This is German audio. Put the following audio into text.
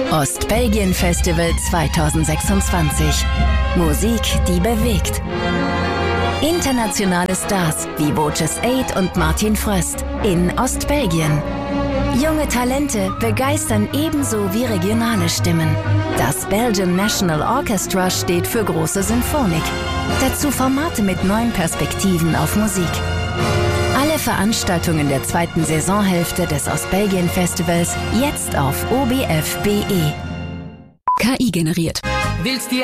Ostbelgien Festival 2026. Musik, die bewegt. Internationale Stars wie Woutjes Aid und Martin Fröst in Ostbelgien. Junge Talente begeistern ebenso wie regionale Stimmen. Das Belgian National Orchestra steht für große Symphonik. Dazu Formate mit neuen Perspektiven auf Musik. Alle Veranstaltungen der zweiten Saisonhälfte des Ostbelgien Festivals jetzt auf OBF.be. KI generiert. Willst dir